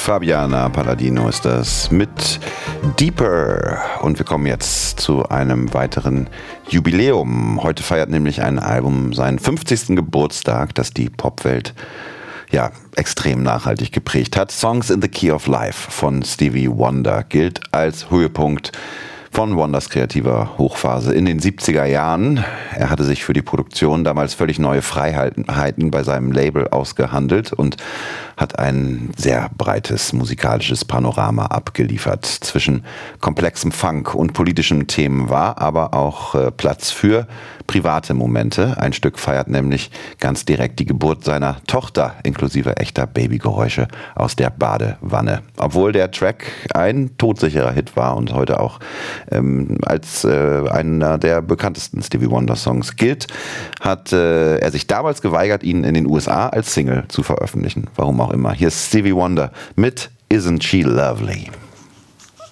Fabiana Palladino ist das mit Deeper. Und wir kommen jetzt zu einem weiteren Jubiläum. Heute feiert nämlich ein Album seinen 50. Geburtstag, das die Popwelt extrem nachhaltig geprägt hat. Songs in the Key of Life von Stevie Wonder gilt als Höhepunkt von Wonders kreativer Hochphase in den 70er Jahren. Er hatte sich für die Produktion damals völlig neue Freiheiten bei seinem Label ausgehandelt und hat ein sehr breites musikalisches Panorama abgeliefert. Zwischen komplexem Funk und politischen Themen war aber auch Platz für private Momente. Ein Stück feiert nämlich ganz direkt die Geburt seiner Tochter, inklusive echter Babygeräusche aus der Badewanne. Obwohl der Track ein todsicherer Hit war und heute auch als einer der bekanntesten Stevie Wonder Songs gilt, hat er sich damals geweigert, ihn in den USA als Single zu veröffentlichen. Warum auch immer. Hier ist Stevie Wonder mit Isn't She Lovely?